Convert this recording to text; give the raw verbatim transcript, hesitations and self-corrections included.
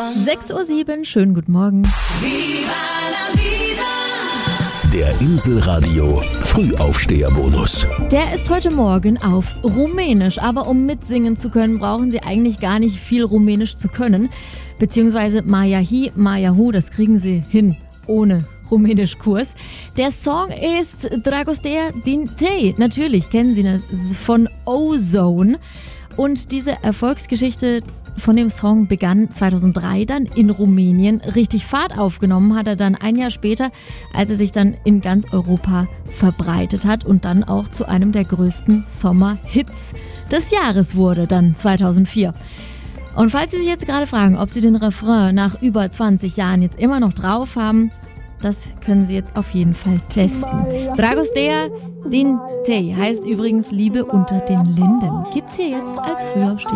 sechs Uhr sieben, schönen guten Morgen. Der Inselradio Frühaufsteherbonus. Der ist heute Morgen auf Rumänisch, aber um mitsingen zu können, brauchen Sie eigentlich gar nicht viel Rumänisch zu können. Beziehungsweise Mayahi, Mayahu, das kriegen Sie hin ohne Rumänischkurs. Der Song ist Dragostea din Tei. Natürlich kennen Sie das von Ozone. Und diese Erfolgsgeschichte von dem Song begann zweitausenddrei dann in Rumänien. Richtig Fahrt aufgenommen hat er dann ein Jahr später, als er sich dann in ganz Europa verbreitet hat und dann auch zu einem der größten Sommerhits des Jahres wurde, dann zweitausendvier. Und falls Sie sich jetzt gerade fragen, ob Sie den Refrain nach über zwanzig Jahren jetzt immer noch drauf haben, das können Sie jetzt auf jeden Fall testen. Dragostea din Tei heißt übrigens Liebe unter den Linden. Gibt's hier jetzt als Frühaufsteher.